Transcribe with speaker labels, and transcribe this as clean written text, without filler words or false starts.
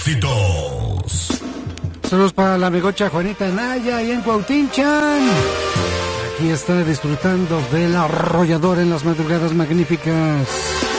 Speaker 1: Éxitos.
Speaker 2: Saludos para la amigocha Juanita Naya y en Cuautinchan. Aquí está disfrutando del arrollador en las madrugadas magníficas.